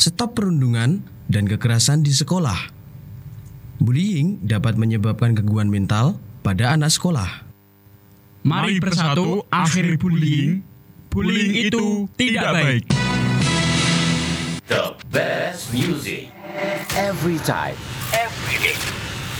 Stop perundungan dan kekerasan di sekolah. Bullying dapat menyebabkan gangguan mental pada anak sekolah. Mari bersatu akhiri bullying. Bullying itu tidak baik. The best music every time, every day.